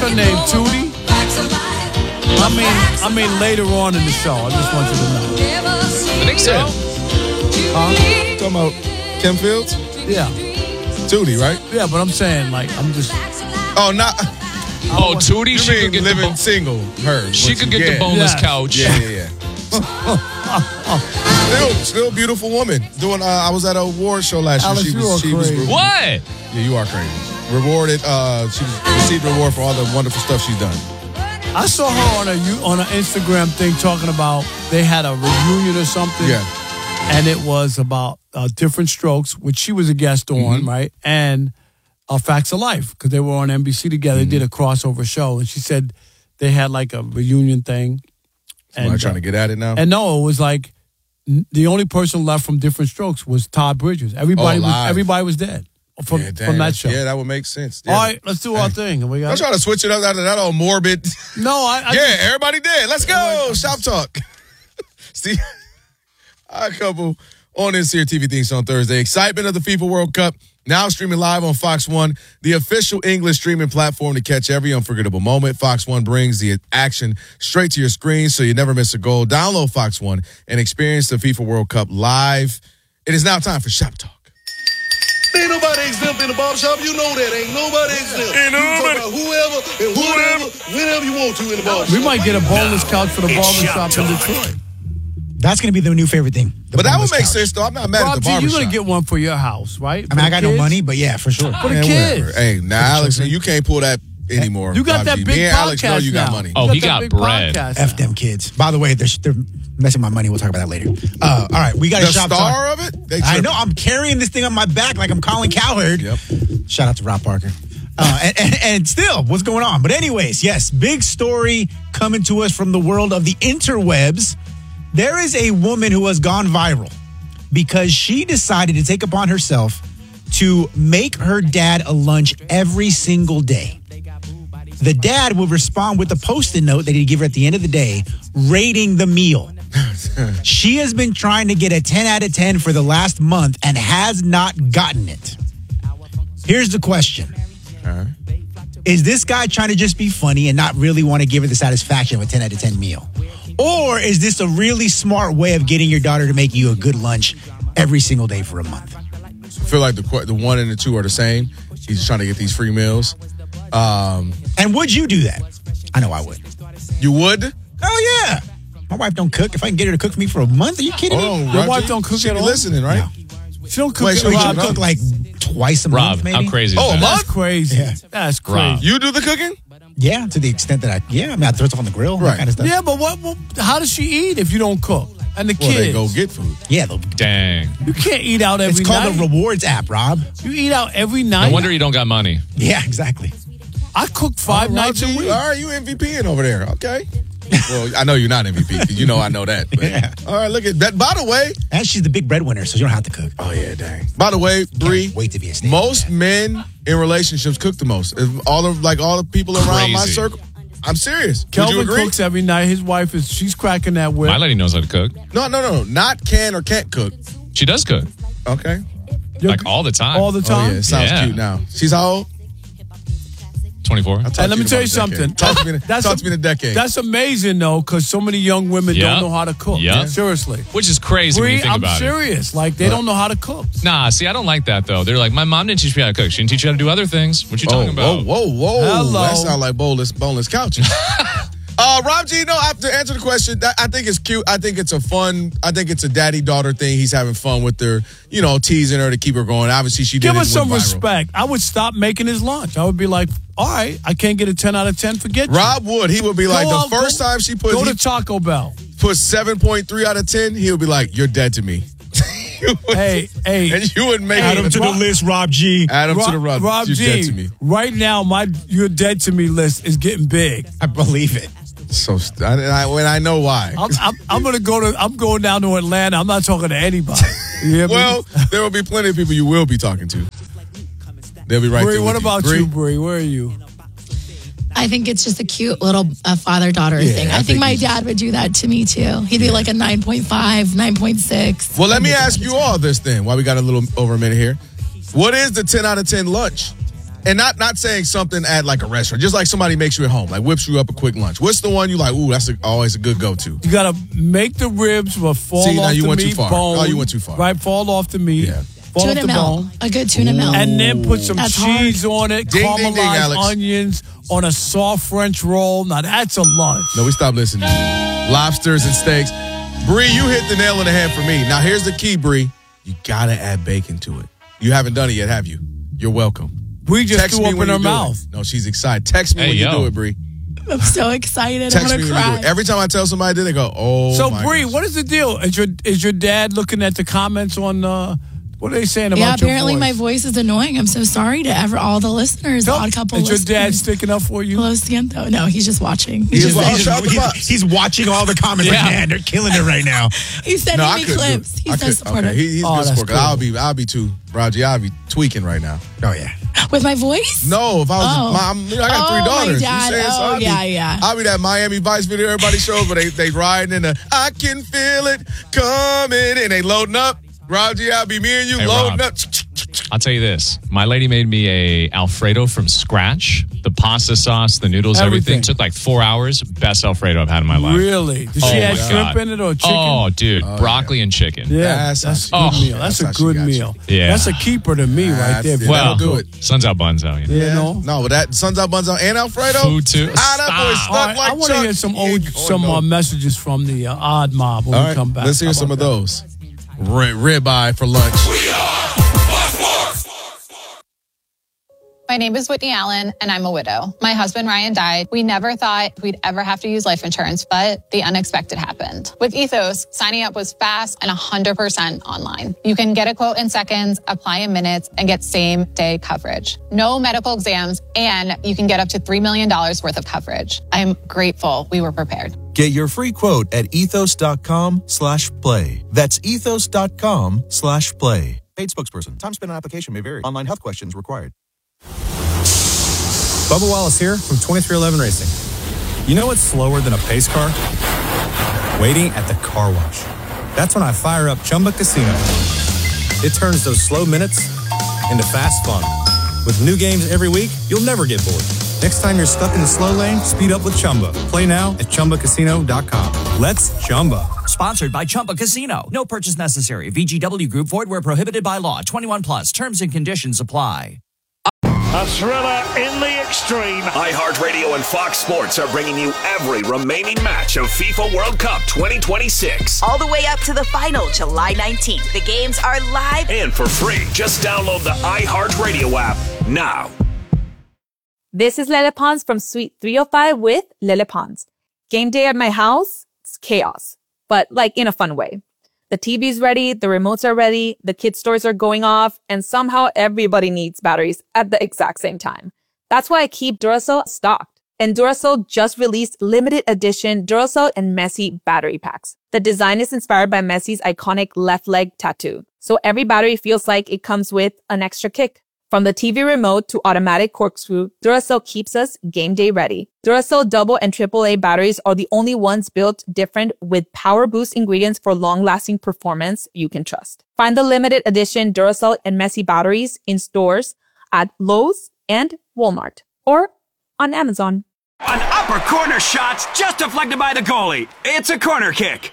her name? Tootie? I mean later on in the show. I just want you to know. I think so. Talking about Kim Fields? Yeah. Tootie, right? Yeah, but I'm saying, like, I'm just... Oh, not... Oh, Tootie, You she mean could get living the single, her. she could get the boneless Yes. couch. Yeah. Still a beautiful woman. I was at a award show last year. Alice, She you are was crazy. What? Yeah, you are crazy. Rewarded. She received a reward for all the wonderful stuff she's done. I saw her on an Instagram thing talking about they had a reunion or something. Yeah. And it was about Different Strokes, which she was a guest on, right? And Facts of Life, because they were on NBC together. They did a crossover show. And she said they had like a reunion thing. Am I trying to get at it now? And no, it was like the only person left from Different Strokes was Todd Bridges. Everybody was dead from that show. Yeah, that would make sense. Yeah. All right, let's do our thing. And we got I'm trying to switch it up out of that all morbid. No, everybody dead. Let's go. Shop talk. See, a couple on this here TV things on Thursday. Excitement of the FIFA World Cup. Now streaming live on Fox One, the official English streaming platform to catch every unforgettable moment. Fox One brings the action straight to your screen so you never miss a goal. Download Fox One and experience the FIFA World Cup live. It is now time for Shop Talk. Ain't nobody exempt in the barbershop. You know that. Ain't nobody exempt. You can talk about whoever and whatever, whenever you want to in the barbershop. We might get a boneless couch for the barbershop in Detroit. That's going to be the new favorite thing. But that would make sense, though. I'm not mad Rob at the G, you're barbershop. going to get one for your house, right? I mean, I got no money, but yeah, for sure. For the Man, kids. whatever. Hey, now, Alex, you can't pull that anymore. You got Rob that G. big Me and Alex know podcast you got now. money. Oh, You he that got big bread. podcast F now. them kids. By the way, they're messing my money. We'll talk about that later. All right, we got The a shop star talk. of it? They I tripping. know. I'm carrying this thing on my back like I'm Colin Cowherd. Yep. Shout out to Rob Parker. And still, what's going on? But anyways, yes, big story coming to us from the world of the interwebs. There is a woman who has gone viral because she decided to take upon herself to make her dad a lunch every single day. The dad would respond with a Post-it note that he'd give her at the end of the day, rating the meal. She has been trying to get a 10 out of 10 for the last month and has not gotten it. Here's the question. Is this guy trying to just be funny and not really want to give her the satisfaction of a 10 out of 10 meal? Or is this a really smart way of getting your daughter to make you a good lunch every single day for a month? I feel like the one and the two are the same. He's just trying to get these free meals. And would you do that? I know I would. You would? Oh, yeah. My wife don't cook. If I can get her to cook for me for a month, are you kidding Hold me? on, Your Rob wife G. don't cook She at be all? listening, right? No. She don't cook. Wait, so We Rob, should cook like twice a Rob, month, maybe. how crazy is Oh, a that? month? That's crazy. Yeah. That's Rob. crazy. You do the cooking? Yeah, to the extent that I mean, I throw stuff on the grill, Right. that kind of stuff. Yeah, but how does she eat if you don't cook? And the Well, kids. they go get food. Yeah, Dang. You can't eat out every it's called night. a rewards app, Rob. You eat out every night. No wonder you don't got money. Yeah, exactly. I cook 5 nights a Rob G, week. All right, you MVPing over there. Okay. Well, I know you're not MVP because you know I know that. But, Yeah. All right, look at that. By the way, And she's the big breadwinner, so you don't have to cook. oh yeah, dang. By the way, Bree, Wait to be a snake. most men in relationships cook the most. If all the people around my Crazy. circle. I'm serious. Would Kelvin you agree? cooks every night. His wife she's cracking that whip. My lady knows how to cook. No, not can or can't cook. She does cook. Okay. Like all the time. all the Oh time. yeah, it sounds Yeah. cute now. She's how old? 24. Talk And let to me tell you about a decade. something. Talk to me in a decade. That's amazing though, because so many young women Yeah. don't know how to cook. Yeah. Seriously. Which is crazy when you Bree, think I'm about it. serious. Like they don't know how to cook. Nah, see, I don't like that, though. They're like, my mom didn't teach me how to cook. She didn't teach you how to do other things. What you talking about? Whoa. Hello. That sounds like boneless couches. Rob G, no, to answer the question, I think it's cute. I think it's a daddy-daughter thing. He's having fun with her, teasing her to keep her going. Obviously, she did Give it us some went viral. respect. I would stop making his lunch. I would be like, all right, I can't get a 10 out of 10. Forget you. Rob would. He would be like, Go out, the first time she go to Taco Bell. put 7.3 out of 10, he would be like, you're dead to me. Hey. And you would make Add him to the list, Rob G. Add him to the Rob. Rob You're dead to G, me. right now, my "you're dead to me" list is getting big. I believe it. So, I know why. I'm going down to Atlanta. I'm not talking to anybody. You hear me? Well, there will be plenty of people you will be talking to. They'll be right Bree, there what with about Bree? you, Bree? Where are you? I think it's just a cute little father-daughter thing. I think my dad would do that to me, too. He'd be like a 9.5, 9.6. Well, let me ask you all this then, while we got a little over a minute here. What is the 10 out of 10 lunch? And not saying something at like a restaurant, just like somebody makes you at home, like whips you up a quick lunch. What's the one you like, ooh, that's always a good go-to? You got to make the ribs but fall off now you the went meat too far. bone. Oh, you went too far. Right, fall off the meat. Yeah. Fall Tuna off the melt. bone. A good tuna melt. And then put some That's cheese on it, Ding, ding, ding, caramelized Alex. onions on a soft French roll. Now, that's a lunch. No, we stopped listening. Lobsters and steaks. Bree, you hit the nail on the head for me. Now, here's the key, Bree. You got to add bacon to it. You haven't done it yet, have you? You're welcome. Bree just Text threw me up when in her you do mouth. it. No, she's excited. Text me Hey, when you yo. do it, Bree. I'm so excited. Text I'm me going to when you cry. do it. Every time I tell somebody, they go, oh, So, my Bree, goodness. what is the deal? Is your dad looking at the comments on what are they saying about Yeah, your apparently voice? my voice is annoying. I'm so sorry to all the listeners, odd couple Is your listeners. dad sticking up for you? Lo siento. No, he's just watching. He's watching all the comments. Like, man, they're killing it right now. He's sending No, I me couldn't do it. clips. He's I so could- supportive. Okay, he's Oh, good that's sport. cool. I'll be too, Raji. I'll be tweaking right now. Oh, yeah. With my voice? No, if I was, Oh. I got three Oh, my daughters. dad. You saying so? Oh, I'll be- yeah. I'll be that Miami Vice video everybody shows, but they riding in the, I can feel it coming, and they loading up. Raji, I'll be me and you Hey, loading Rob. up. I'll tell you this. My lady made me a Alfredo from scratch. The pasta sauce, the noodles, everything. Everything. Took like 4 hours. Best Alfredo I've had in my life. Really? Did Oh, she add my shrimp God. in it or chicken? Oh, dude. Broccoli and chicken. Yeah, That's that's a how good she- meal. That's that's a how she good got you. meal. Yeah. That's a keeper to me right there. Yeah, Well, that'll do it. Sun's out, buns out. You know? You know? No, but that Suns Out, Buns Out, and Alfredo. Food, too. Ah, that boy Stop. stuck All right, like I want to Chuck. hear some He ain't going no. messages from the Odd Mob when All we right, come back. let's hear How some of about that? those. Ribeye for lunch. My name is Whitney Allen, and I'm a widow. My husband, Ryan, died. We never thought we'd ever have to use life insurance, but the unexpected happened. With Ethos, signing up was fast and 100% online. You can get a quote in seconds, apply in minutes, and get same-day coverage. No medical exams, and you can get up to $3 million worth of coverage. I'm grateful we were prepared. Get your free quote at ethos.com/play. That's ethos.com/play. Paid spokesperson. Time spent on application may vary. Online health questions required. Bubba Wallace here from 2311 Racing. You know what's slower than a pace car? Waiting at the car wash. That's when I fire up Chumba Casino. It turns those slow minutes into fast fun. With new games every week, you'll never get bored. Next time you're stuck in the slow lane, speed up with Chumba. Play now at ChumbaCasino.com. Let's Chumba. Sponsored by Chumba Casino. No purchase necessary. VGW Group. Void where prohibited by law. 21 plus. Terms and conditions apply. A thriller in the extreme. iHeartRadio and Fox Sports are bringing you every remaining match of FIFA World Cup 2026. All the way up to the final, July 19th. The games are live and for free. Just download the iHeartRadio app now. This is Lele Pons from Suite 305 with Lele Pons. Game day at my house, it's chaos, but like in a fun way. The TV's ready, the remotes are ready, the kids' toys are going off, and somehow everybody needs batteries at the exact same time. That's why I keep Duracell stocked. And Duracell just released limited edition Duracell and Messi battery packs. The design is inspired by Messi's iconic left leg tattoo. So every battery feels like it comes with an extra kick. From the TV remote to automatic corkscrew, Duracell keeps us game day ready. Duracell double and AAA batteries are the only ones built different with power boost ingredients for long-lasting performance you can trust. Find the limited edition Duracell and Messi batteries in stores at Lowe's and Walmart or on Amazon. An upper corner shot just deflected by the goalie. It's a corner kick.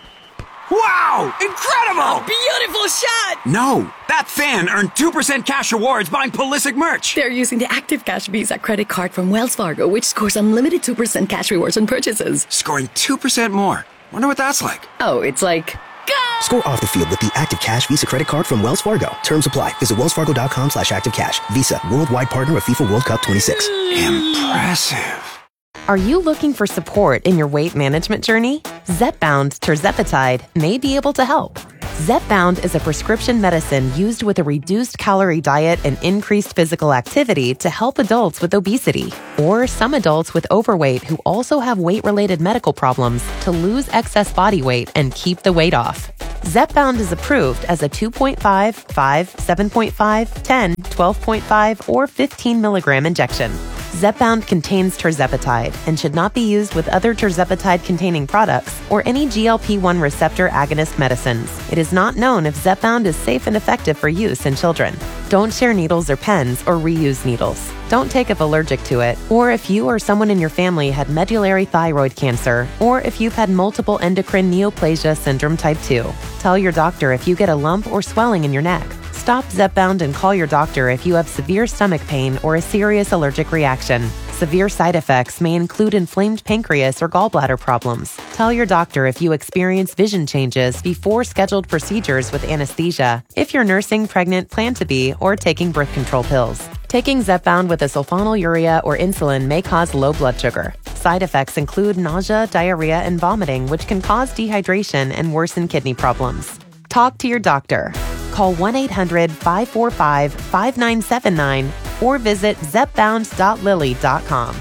Wow! Incredible! Beautiful shot! No, that fan earned 2% cash rewards buying Pulisic merch. They're using the Active Cash Visa credit card from Wells Fargo, which scores unlimited 2% cash rewards on purchases. Scoring 2% more. Wonder what that's like. Oh, it's like... Score off the field with the Active Cash Visa credit card from Wells Fargo. Terms apply. Visit wellsfargo.com/activecash. Visa, worldwide partner of FIFA World Cup 26. Impressive. Are you looking for support in your weight management journey? Zepbound tirzepatide may be able to help. Zepbound is a prescription medicine used with a reduced calorie diet and increased physical activity to help adults with obesity or some adults with overweight who also have weight-related medical problems to lose excess body weight and keep the weight off. Zepbound is approved as a 2.5, 5, 7.5, 10, 12.5, or 15 milligram injection. Zepbound contains tirzepatide and should not be used with other tirzepatide-containing products or any GLP-1 receptor agonist medicines. It is not known if Zepbound is safe and effective for use in children. Don't share needles or pens or reuse needles. Don't take if allergic to it, or if you or someone in your family had medullary thyroid cancer, or if you've had multiple endocrine neoplasia syndrome type 2. Tell your doctor if you get a lump or swelling in your neck. Stop Zepbound and call your doctor if you have severe stomach pain or a serious allergic reaction. Severe side effects may include inflamed pancreas or gallbladder problems. Tell your doctor if you experience vision changes before scheduled procedures with anesthesia, if you're nursing, pregnant, plan to be, or taking birth control pills. Taking Zepbound with a sulfonylurea or insulin may cause low blood sugar. Side effects include nausea, diarrhea, and vomiting, which can cause dehydration and worsen kidney problems. Talk to your doctor. Call 1-800-545-5979 or visit zepbound.lilly.com.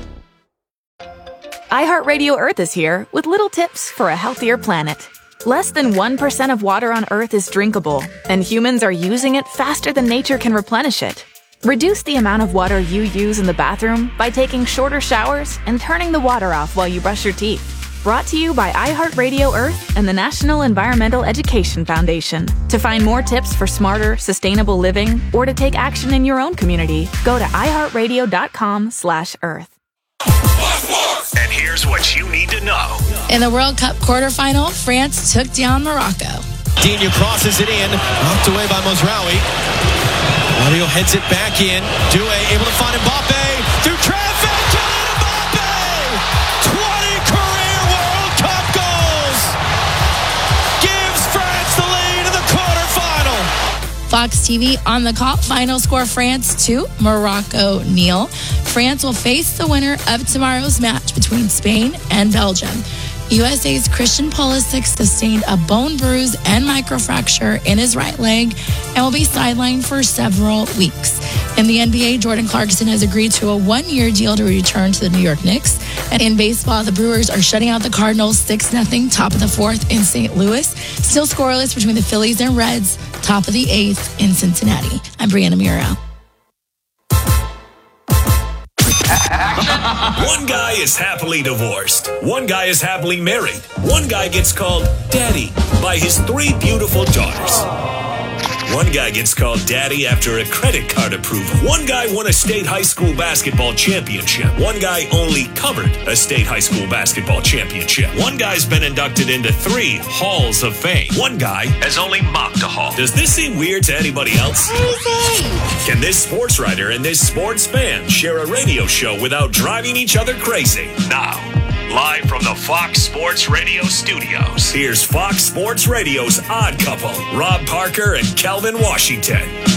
iHeartRadio Earth is here with little tips for a healthier planet. Less than 1% of water on Earth is drinkable, and humans are using it faster than nature can replenish it. Reduce the amount of water you use in the bathroom by taking shorter showers and turning the water off while you brush your teeth. Brought to you by iHeartRadio Earth and the National Environmental Education Foundation. To find more tips for smarter, sustainable living or to take action in your own community, go to iHeartRadio.com/Earth. And here's what you need to know. In the World Cup quarterfinal, France took down Morocco. Digne crosses it in, knocked away by Mozraoui. Mario heads it back in. Doué able to find Mbappe through traffic. Fox TV on the call. Final score, France 2, Morocco 0. France will face the winner of tomorrow's match between Spain and Belgium. USA's Christian Pulisic sustained a bone bruise and microfracture in his right leg and will be sidelined for several weeks. In the NBA, Jordan Clarkson has agreed to a one-year deal to return to the New York Knicks. And in baseball, the Brewers are shutting out the Cardinals 6-0, top of the fourth in St. Louis. Still scoreless between the Phillies and Reds, top of the eighth in Cincinnati. I'm Brianna Muro. One guy is happily divorced. One guy is happily married. One guy gets called daddy by his 3 beautiful daughters. One guy gets called daddy after a credit card approval. One guy won a state high school basketball championship. One guy only covered a state high school basketball championship. One guy's been inducted into 3 halls of fame. One guy has only mocked a hall. Does this seem weird to anybody else? Crazy! Can this sports writer and this sports fan share a radio show without driving each other crazy? Now, live from the Fox Sports Radio studios, here's Fox Sports Radio's Odd Couple, Rob Parker and Kelvin Washington.